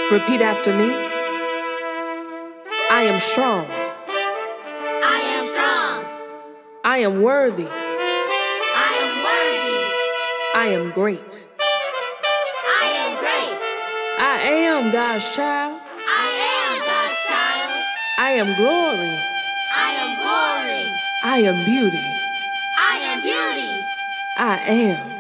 Repeat after me. I am strong. I am strong. I am worthy. I am worthy. I am great. I am great. I am God's child. I am God's child. I am glory. I am glory. I am beauty. I am beauty. I am.